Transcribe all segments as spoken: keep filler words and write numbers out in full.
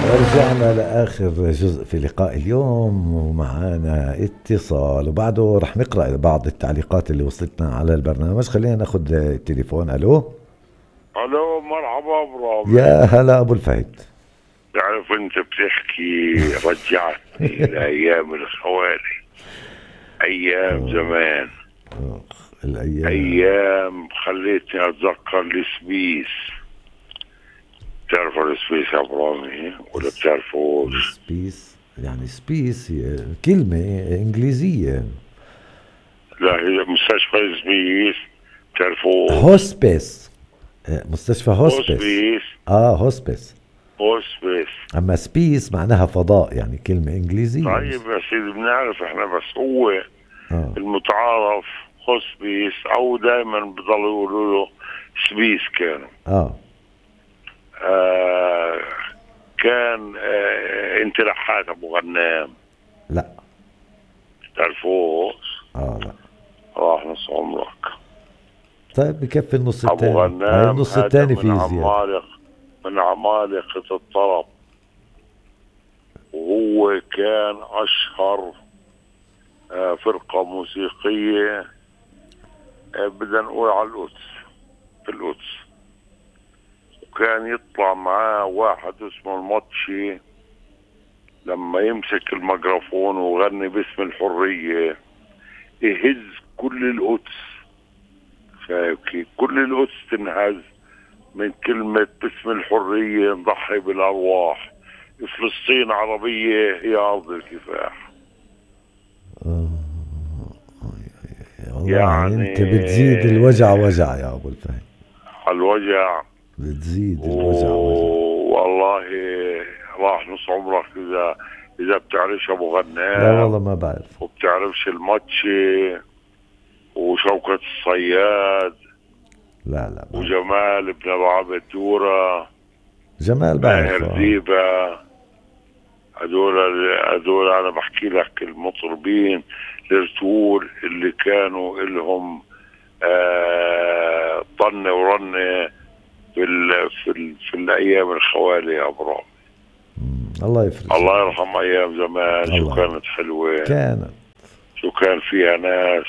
رجعنا لآخر جزء في لقاء اليوم ومعانا اتصال وبعده رح نقرأ بعض التعليقات اللي وصلتنا على البرنامج. خلينا ناخد التليفون. ألو الو، مرحبا برامي. يا هلا أبو الفهد. تعرف انت بتحكي رجعتني لأيام الخوالي، أيام زمان، الأيام أيام خليتني أتذكر السبيس. تعرفوا السبيس يا برامي ولا بتعرفوش؟ سبيس يعني سبيس كلمة إنجليزية. لا، هي مستشفى سبيس. بتعرفوش؟ هوسبيس، مستشفى هوسبيس. هوسبيس. اه هوسبيس. هوسبيس. اما سبيس معناها فضاء، يعني كلمة انجليزية. طيب يا سيدي بنعرف احنا، بس هو آه. المتعارف هوسبيس، او دائما بضلوا يقولوا له سبيس. كانوا اه, آه كان آه انت لحات ابو غنام. لا تعرفوه؟ اه لا. راح نص عمرك. طيب بكفي النص ابو الثاني. هاي غنام النص هذا الثاني من فيه زيادة. عمالقة من عمالقة الطرب، وهو كان اشهر آه فرقة موسيقية. آه بدنا نقول على القدس، في القدس. وكان يطلع معاه واحد اسمه المطشي، لما يمسك الميكروفون ويغني باسم الحرية يهز كل القدس. شايف كيف؟ كل القدس تنهز من كلمة باسم الحرية نضحي بالأرواح، فلسطين عربية هي أرض الكفاح. آه. والله يعني انت بتزيد الوجع وجع يا ابو الفهد. الوجع بتزيد و... الوجع وجع. والله راح نص عمرك إذا إذا بتعرفش أبو لا غنام والله ما بعرف. وبتعرفش الماتشي وشوكة الصياد. لا لا بعرف. وجمال ابن ابو عبد دورة، جمال ماهر بعرفه. ديبة. هدول هدول انا بحكي لك المطربين الرتول اللي كانوا لهم آه طنة ورنة في ال في ال في الايام الخوالي يا ابراهيم. الله يفرج. الله يرحم ايام زمان. شو الله كانت حلوة، كانت. شو كان فيها ناس.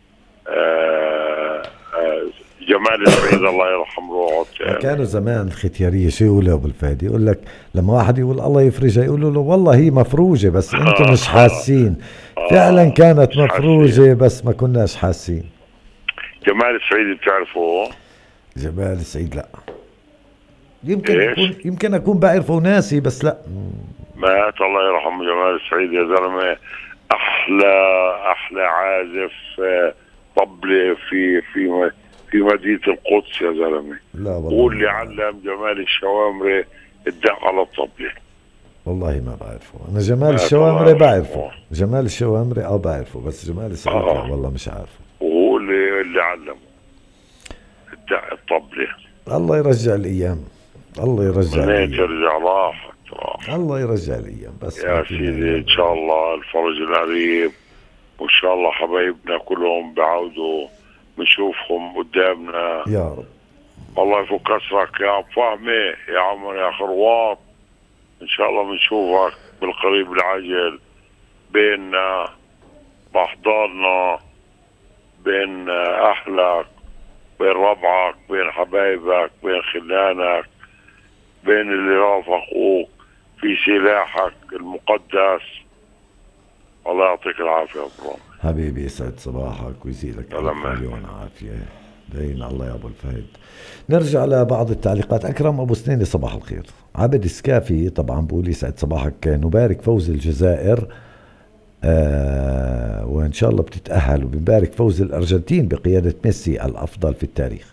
آه آه جمال السعيد الله يرحم روحه. كانوا زمان الختيارية شو يقولوا ابو الفهد؟ يقول لك لما واحد يقول الله يفرجها يقولوا له والله هي مفروجة بس انتم مش حاسين. فعلا كانت مفروجة بس ما كناش حاسين. جمال السعيد بتعرفه؟ جمال السعيد لا. يمكن إيش؟ اكون يمكن اكون بعرفه وناسي بس لا. مات الله يرحمه جمال السعيد يا زلمه. احلى احلى عازف طبلة في في في مدينة القدس يا زلمه. لا والله. هو اللي علم جمال الشوامري الدق على الطبلة. والله ما بعرفه انا. جمال الشوامري بعرفه. جمال الشوامري اه بعرفه، بس جمال السعيد آه. لا والله مش عارفه. وهو اللي اللي علمه الدق الطبلة. الله يرجع الايام. الله يرجع الايام. ترجع راحت راحت. الله يرجع الايام. بس يا سيدي ان شاء الله الفرج القريب، وان شاء الله حبايبنا كلهم بعودوا بنشوفهم قدامنا يا رب. الله يفك اسرك يا فهمي يا عمر يا خروات. ان شاء الله بنشوفك بالقريب العاجل بيننا باحضاننا، بين اهلك، بين ربعك، بين حبايبك، بين خلانك، بين اللي رافقوك في سلاحك المقدس. الله يعطيك العافية يا برو. حبيبي يسعد صباحك ويزيدك ألف مليون عافية. بين الله يا أبو الفهد. نرجع لبعض التعليقات. أكرم أبو سنيني صباح الخير. عبد السكافي طبعا بقول يسعد صباحك، نبارك فوز الجزائر آه وإن شاء الله بتتأهل، وبنبارك فوز الأرجنتين بقيادة ميسي الأفضل في التاريخ.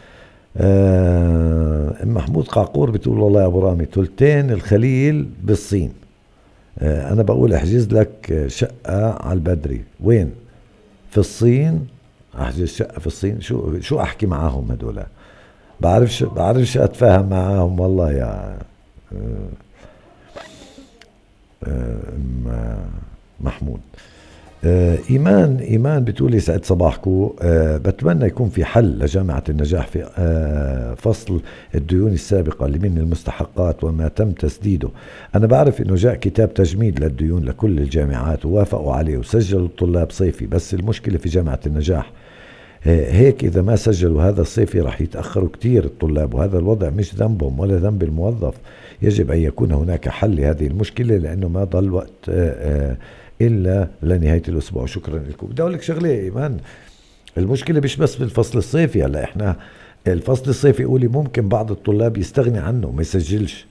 آه محمود قاقور بتقول والله يا أبو رامي ثلثين الخليل بالصين. آه أنا بقول احجز لك شقة على البدري. وين؟ في الصين. احجز شقة في الصين؟ شو شو احكي معاهم هدول؟ بعرفش بعرفش اتفاهم معاهم والله يا آه آه محمود. آه إيمان إيمان بتقولي سعد صباحكو، آه بتمنى يكون في حل لجامعة النجاح في آه فصل الديون السابقة اللي من المستحقات وما تم تسديده. أنا بعرف إنه جاء كتاب تجميد للديون لكل الجامعات ووافقوا عليه وسجلوا الطلاب صيفي، بس المشكلة في جامعة النجاح آه هيك إذا ما سجلوا هذا الصيفي رح يتأخروا كتير الطلاب، وهذا الوضع مش ذنبهم ولا ذنب الموظف. يجب أن يكون هناك حل لهذه المشكلة لأنه ما ضل وقت آه آه إلا لنهاية الأسبوع. شكرا لكم. بدي أقول لك شغلة إيمان، المشكلة مش بس في الفصل الصيفي. هلا إحنا الفصل الصيفي قولي ممكن بعض الطلاب يستغني عنه وما يسجلش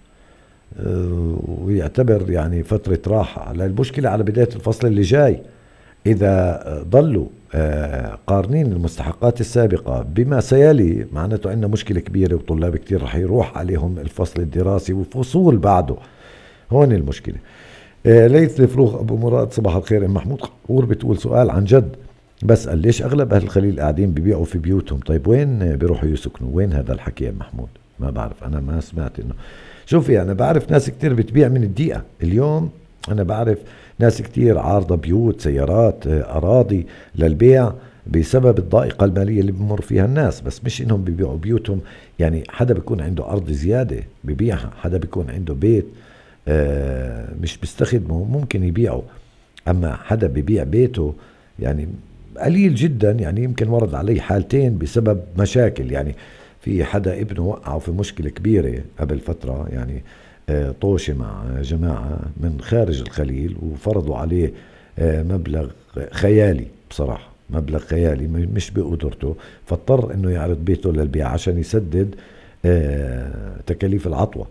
ويعتبر يعني فترة راحة. هلا المشكلة على بداية الفصل اللي جاي إذا ضلوا قارنين المستحقات السابقة بما سيلي معناته عندنا مشكلة كبيرة، وطلاب كتير رح يروح عليهم الفصل الدراسي وفصول بعده. هون المشكلة. آه ليث الفروخ ابو مراد صباح الخير. ام محمود قور بتقول سؤال عن جد بسأل ليش اغلب اهل الخليل قاعدين ببيعوا في بيوتهم؟ طيب وين بيروحوا يسكنوا؟ وين هذا الحكي يا محمود؟ ما بعرف، انا ما سمعت انه. شوفي انا بعرف ناس كتير بتبيع من الدقيقة. اليوم انا بعرف ناس كتير عارضة بيوت، سيارات، اراضي للبيع بسبب الضائقة المالية اللي بمر فيها الناس. بس مش انهم بيبيعوا بيوتهم، يعني حدا بيكون عنده ارض زيادة ببيعها، حدا بيكون عنده بيت آه مش بيستخدمه ممكن يبيعه. اما حدا بيبيع بيته يعني قليل جدا. يعني يمكن ورد علي حالتين بسبب مشاكل، يعني في حدا ابنه وقعوا في مشكلة كبيرة قبل فترة، يعني آه طوشة مع جماعة من خارج الخليل وفرضوا عليه آه مبلغ خيالي، بصراحة مبلغ خيالي مش بقدرته، فاضطر انه يعرض بيته للبيع عشان يسدد آه تكاليف العطوة.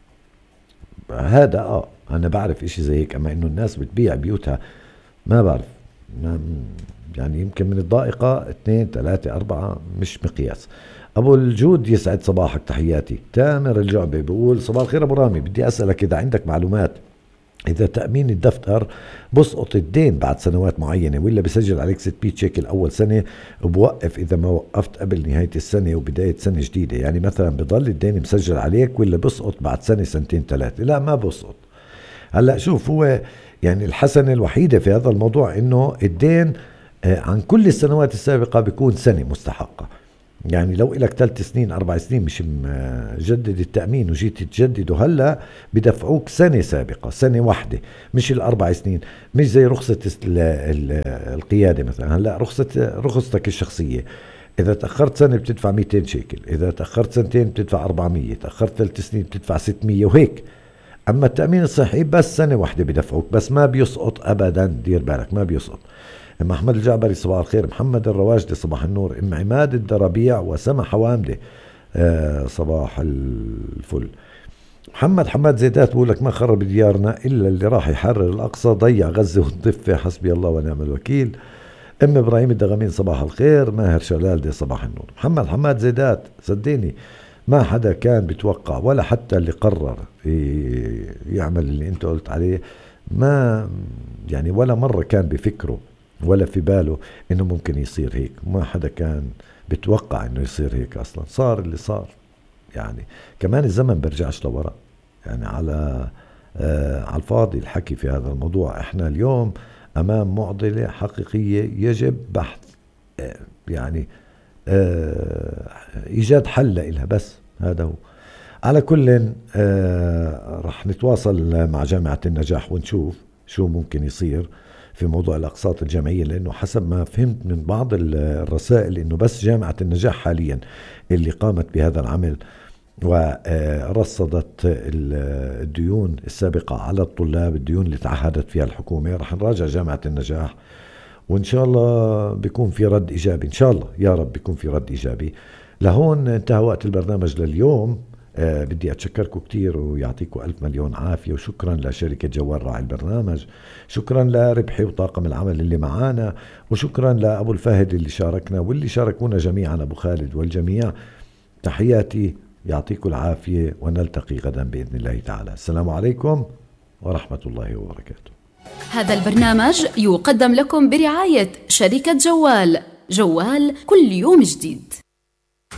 هذا اه انا بعرف اشي زي هيك. اما انه الناس بتبيع بيوتها ما بعرف، يعني يمكن من الضائقة اثنين ثلاثة اربعة مش مقياس. ابو الجود يسعد صباحك، تحياتي. تامر الجعبي بيقول صباح الخير ابو رامي، بدي اسألك اذا عندك معلومات اذا تأمين الدفتر بسقط الدين بعد سنوات معينة ولا بسجل عليك ستمية شيكل اول سنة وبوقف اذا ما وقفت قبل نهاية السنة وبداية سنة جديدة؟ يعني مثلا بضل الدين مسجل عليك ولا بسقط بعد سنة سنتين ثلاثة؟ لا ما بسقط. هلا شوف، هو يعني الحسنة الوحيدة في هذا الموضوع انه الدين عن كل السنوات السابقة بيكون سنة مستحقة. يعني لو إلك ثلاث سنين أربع سنين مش مجدد التأمين وجيت تجدده هلا بدفعوك سنة سابقة، سنة واحدة مش الأربع سنين. مش زي رخصة القيادة مثلا. هلا رخصة رخصتك الشخصية إذا تأخرت سنة بتدفع مئتين شيكل، إذا تأخرت سنتين بتدفع أربعمية، تأخرت ثلاث سنين بتدفع ستمية وهيك. أما التأمين الصحي بس سنة واحدة بدفعوك، بس ما بيسقط أبدا، دير بالك ما بيسقط. ام احمد الجعبري صباح الخير. محمد الرواجدي صباح النور. ام عماد الدربيع وسما حوامده آه صباح الفل. محمد حماد زيدات بقول لك ما خرب ديارنا الا اللي راح يحرر الاقصى، ضيع غزه والضفه، حسبي الله ونعم الوكيل. ام ابراهيم الدغامين صباح الخير. ماهر شلال صباح النور. محمد حماد زيدات صدقني ما حدا كان بيتوقع ولا حتى اللي قرر يعمل اللي انت قلت عليه، ما يعني ولا مرة كان بفكره ولا في باله انه ممكن يصير هيك. ما حدا كان بتوقع انه يصير هيك اصلا. صار اللي صار. يعني كمان الزمن برجعش لورا، يعني على آه على الفاضي الحكي في هذا الموضوع. احنا اليوم امام معضلة حقيقية يجب بحث آه يعني آه ايجاد حل لها، بس هذا هو. على كل آه رح نتواصل مع جامعة النجاح ونشوف شو ممكن يصير في موضوع الأقساط الجامعية، لأنه حسب ما فهمت من بعض الرسائل أنه بس جامعة النجاح حاليا اللي قامت بهذا العمل ورصدت الديون السابقة على الطلاب، الديون اللي تعهدت فيها الحكومة. رح نراجع جامعة النجاح وإن شاء الله بيكون في رد إيجابي، إن شاء الله يا رب بيكون في رد إيجابي. لهون انتهى وقت البرنامج لليوم. أه بدي أتشكركم كتير ويعطيكم ألف مليون عافية، وشكرا لشركة جوال راعي البرنامج، شكرا لربحي وطاقم العمل اللي معانا، وشكرا لأبو الفهد اللي شاركنا واللي شاركونا جميعا، أبو خالد والجميع. تحياتي، يعطيكم العافية، ونلتقي غدا بإذن الله تعالى. السلام عليكم ورحمة الله وبركاته. هذا البرنامج يقدم لكم برعاية شركة جوال. جوال كل يوم جديد.